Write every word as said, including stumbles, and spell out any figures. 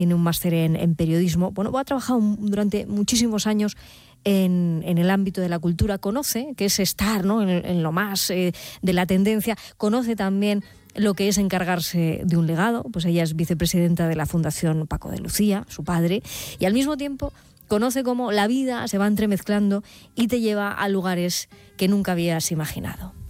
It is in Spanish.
tiene un máster en, en periodismo. Bueno, ha trabajado durante muchísimos años En, en el ámbito de la cultura, conoce que es estar, ¿no?, en, en lo más eh, de la tendencia, conoce también lo que es encargarse de un legado. Pues ella es vicepresidenta de la Fundación Paco de Lucía, su padre, y al mismo tiempo conoce cómo la vida se va entremezclando y te lleva a lugares que nunca habías imaginado.